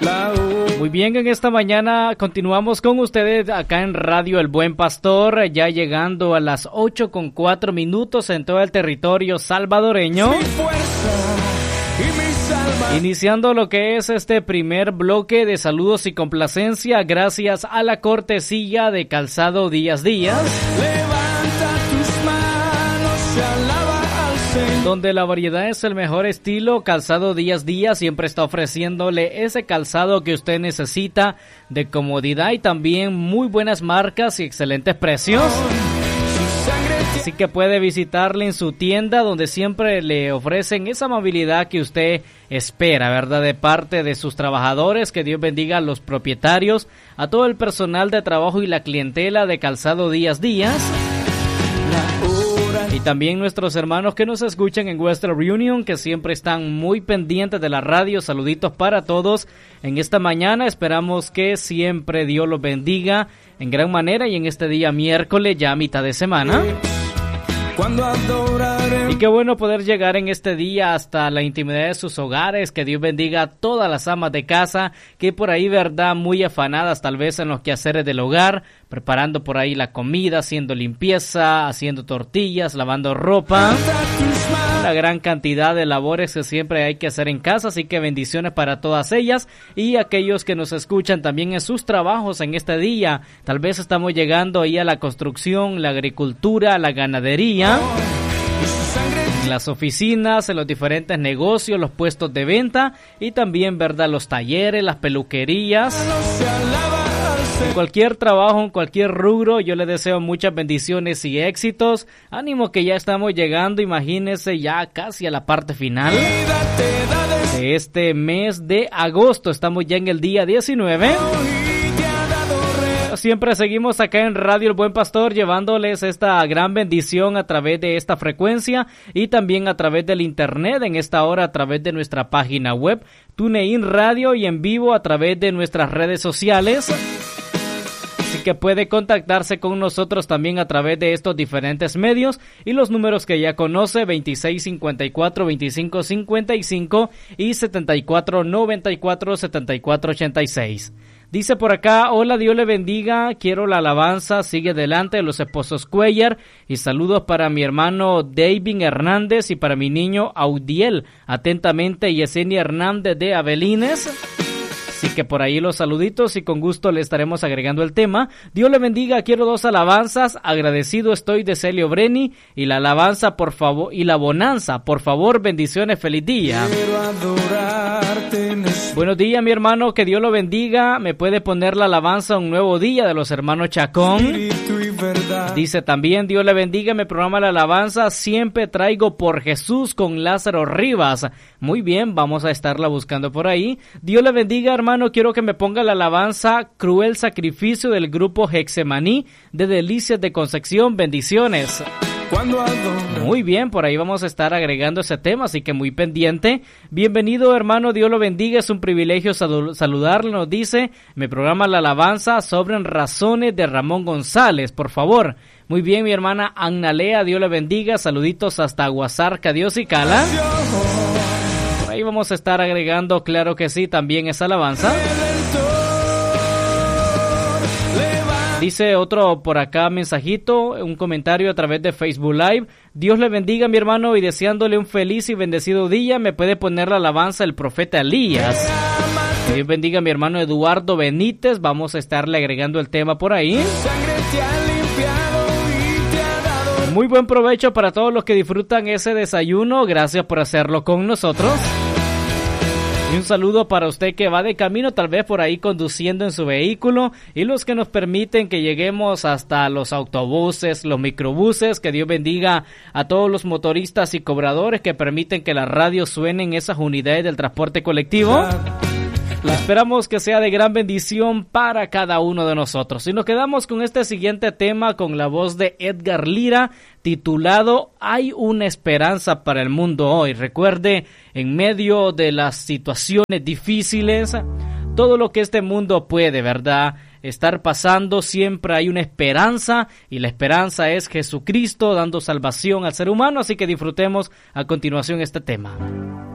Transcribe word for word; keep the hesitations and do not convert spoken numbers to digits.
Muy bien, en esta mañana continuamos con ustedes acá en Radio El Buen Pastor, ya llegando a las ocho con cuatro minutos en todo el territorio salvadoreño. Iniciando lo que es este primer bloque de saludos y complacencia gracias a la cortesía de Calzado Díaz Díaz. Levanta tus manos, se alaba al Señor. Donde la variedad es el mejor estilo, Calzado Díaz Díaz siempre está ofreciéndole ese calzado que usted necesita de comodidad y también muy buenas marcas y excelentes precios. Así que puede visitarle en su tienda donde siempre le ofrecen esa amabilidad que usted espera, ¿verdad? De parte de sus trabajadores, que Dios bendiga a los propietarios, a todo el personal de trabajo y la clientela de Calzado Díaz Díaz. Y también nuestros hermanos que nos escuchan en Western Union, que siempre están muy pendientes de la radio. Saluditos para todos en esta mañana. Esperamos que siempre Dios los bendiga en gran manera y en este día miércoles, ya a mitad de semana. Y qué bueno poder llegar en este día hasta la intimidad de sus hogares. Que Dios bendiga a todas las amas de casa que por ahí, verdad, muy afanadas tal vez en los quehaceres del hogar, preparando por ahí la comida, haciendo limpieza, haciendo tortillas, lavando ropa. Una gran cantidad de labores que siempre hay que hacer en casa, así que bendiciones para todas ellas y aquellos que nos escuchan también en sus trabajos en este día. Tal vez estamos llegando ahí a la construcción, la agricultura, la ganadería, en las oficinas, en los diferentes negocios, los puestos de venta y también, verdad, los talleres, las peluquerías. En cualquier trabajo, en cualquier rubro, yo les deseo muchas bendiciones y éxitos. Ánimo que ya estamos llegando, imagínense, ya casi a la parte final de este mes de agosto. Estamos ya en el día diecinueve. Siempre seguimos acá en Radio El Buen Pastor llevándoles esta gran bendición a través de esta frecuencia y también a través del internet en esta hora a través de nuestra página web TuneIn Radio y en vivo a través de nuestras redes sociales. Así que puede contactarse con nosotros también a través de estos diferentes medios y los números que ya conoce, veintiséis cincuenta y cuatro, veinticinco cincuenta y cinco y setenta y cuatro noventa y cuatro, setenta y cuatro ochenta y seis. Dice por acá, hola, Dios le bendiga, quiero la alabanza, sigue adelante, los esposos Cuellar, y saludos para mi hermano David Hernández y para mi niño Audiel, atentamente Yesenia Hernández de Avelines. Así que por ahí los saluditos y con gusto le estaremos agregando el tema. Dios le bendiga, quiero dos alabanzas, agradecido estoy de Celio Breni y la alabanza por favor y la bonanza, por favor, bendiciones, feliz día. Quiero adorarte en este... Buenos días, mi hermano, que Dios lo bendiga, me puede poner la alabanza un nuevo día de los hermanos Chacón. Dice también, Dios le bendiga, me programa la alabanza, siempre traigo por Jesús con Lázaro Rivas. Muy bien, vamos a estarla buscando por ahí. Dios le bendiga, hermano, quiero que me ponga la alabanza Cruel Sacrificio del grupo Hexemaní de Delicias de Concepción. Bendiciones. Muy bien, por ahí vamos a estar agregando ese tema, así que muy pendiente. Bienvenido, hermano, Dios lo bendiga, es un privilegio saludarle, nos dice, me programa la alabanza sobre razones de Ramón González, por favor. Muy bien, mi hermana Annalea, Dios le bendiga, saluditos hasta Aguasarca, Dios y Cala. Por ahí vamos a estar agregando, claro que sí, también esa alabanza. Dice otro por acá mensajito, un comentario a través de Facebook Live. Dios le bendiga, mi hermano, y deseándole un feliz y bendecido día, me puede poner la alabanza el profeta Elías. Dios bendiga a mi hermano Eduardo Benítez, vamos a estarle agregando el tema por ahí. Muy buen provecho para todos los que disfrutan ese desayuno, gracias por hacerlo con nosotros. Y un saludo para usted que va de camino, tal vez por ahí conduciendo en su vehículo, y los que nos permiten que lleguemos hasta los autobuses, los microbuses. Que Dios bendiga a todos los motoristas y cobradores que permiten que la radio suene en esas unidades del transporte colectivo. Esperamos que sea de gran bendición para cada uno de nosotros. Y nos quedamos con este siguiente tema con la voz de Edgar Lira, titulado Hay una esperanza para el mundo hoy. Recuerde, en medio de las situaciones difíciles, todo lo que este mundo puede, ¿verdad?, estar pasando, siempre hay una esperanza, y la esperanza es Jesucristo dando salvación al ser humano. Así que disfrutemos a continuación este tema.